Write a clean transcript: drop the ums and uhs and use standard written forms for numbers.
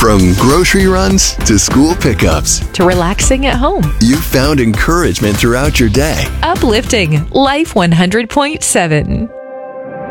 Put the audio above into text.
From grocery runs to school pickups, To relaxing at home. you found encouragement throughout your day. Uplifting Life 100.7.